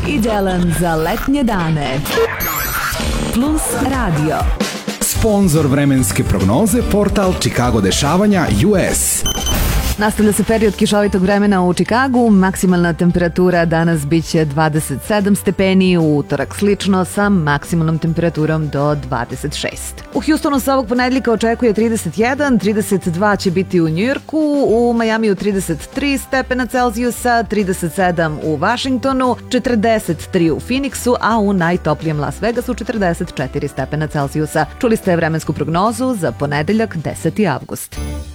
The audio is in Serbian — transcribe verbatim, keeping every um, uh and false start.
Idealan za letnje dane. Plus radio. Sponzor vremenske prognoze portal Chicago dešavanja U S. Nastavlja se period kišovitog vremena u Čikagu. Maksimalna temperatura danas biće dvadeset sedam stepeni, u utorak slično sa maksimalnom temperaturom do dvadeset šest. U Houstonu se ovog ponedjeljka očekuje trideset jedan, trideset dva će biti u Njujorku, u Majamiju trideset tri stepena Celzijusa, trideset sedam u Vašingtonu, četrdeset tri u Phoenixu, a u najtoplijem Las Vegasu četrdeset četiri stepena Celzijusa. Čuli ste vremensku prognozu za ponedeljak deseti avgust.